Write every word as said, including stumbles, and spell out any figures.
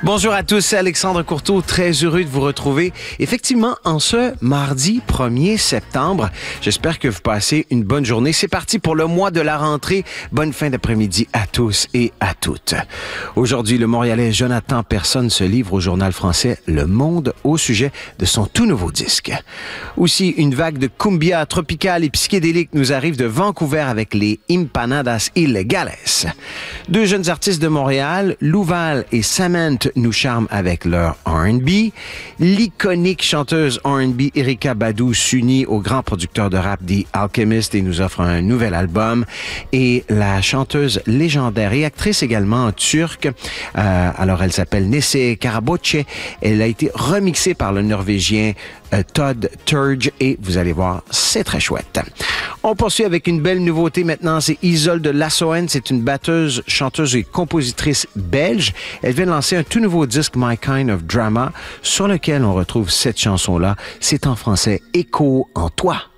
Bonjour à tous, c'est Alexandre Courteau, très heureux de vous retrouver. Effectivement, en ce mardi premier septembre, j'espère que vous passez une bonne journée. C'est parti pour le mois de la rentrée. Bonne fin d'après-midi à tous et à toutes. Aujourd'hui, le Montréalais Jonathan Persson se livre au journal français Le Monde au sujet de son tout nouveau disque. Aussi, une vague de cumbia tropicale et psychédélique nous arrive de Vancouver avec les Empanadas Ilegales. Deux jeunes artistes de Montréal, Louval et Samantha, nous charment avec leur R and B. L'iconique chanteuse R and B Erykah Badu s'unit au grand producteur de rap The Alchemist et nous offre un nouvel album. Et la chanteuse légendaire et actrice également turque, euh, alors elle s'appelle Nese Karaboche. Elle a été remixée par le Norvégien euh, Todd Terje et vous allez voir, c'est très chouette. On poursuit avec une belle nouveauté maintenant, c'est Isolde Lassoen. C'est une batteuse, chanteuse et compositrice belge. Elle vient de lancer un tout nouveau disque, My Kind of Drama, sur lequel on retrouve cette chanson-là. C'est en français, Écho en toi.